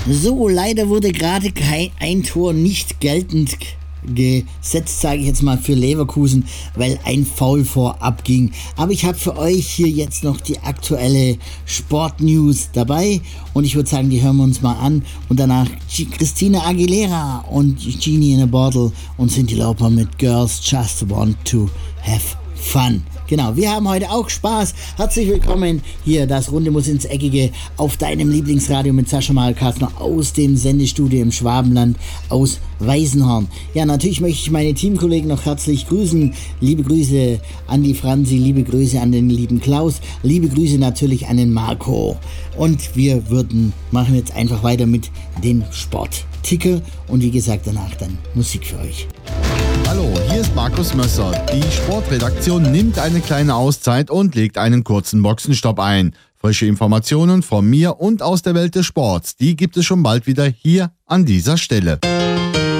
So, leider wurde gerade ein Tor nicht geltend gesetzt, sage ich jetzt mal, für Leverkusen, weil ein Foul vorab ging. Aber ich habe für euch hier jetzt noch die aktuelle Sportnews dabei und ich würde sagen, die hören wir uns mal an und danach Christina Aguilera und Genie in a Bottle und Cyndi Lauper mit Girls Just Want to Have Fun. Genau, wir haben heute auch Spaß. Herzlich willkommen hier, das Runde muss ins Eckige auf deinem Lieblingsradio mit Sascha Malkastner aus dem Sendestudio im Schwabenland aus Weißenhorn. Ja, natürlich möchte ich meine Teamkollegen noch herzlich grüßen. Liebe Grüße an die Franzi, liebe Grüße an den lieben Klaus, liebe Grüße natürlich an den Marco. Und wir machen jetzt einfach weiter mit den Sportticker und wie gesagt danach dann Musik für euch. Hallo, hier ist Markus Mösser. Die Sportredaktion nimmt eine kleine Auszeit und legt einen kurzen Boxenstopp ein. Frische Informationen von mir und aus der Welt des Sports, die gibt es schon bald wieder hier an dieser Stelle.